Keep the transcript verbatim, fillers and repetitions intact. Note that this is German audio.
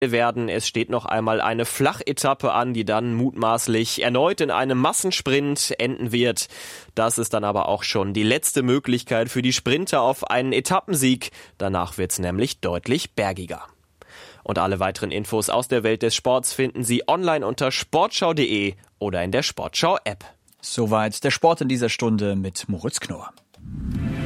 werden. Es steht noch einmal eine Flachetappe an, die dann mutmaßlich erneut in einem Massensprint enden wird. Das ist dann aber auch schon die letzte Möglichkeit für die Sprinter auf einen Etappensieg. Danach wird's nämlich deutlich bergiger. Und alle weiteren Infos aus der Welt des Sports finden Sie online unter sportschau punkt de oder in der Sportschau-App. Soweit der Sport in dieser Stunde mit Moritz Knorr.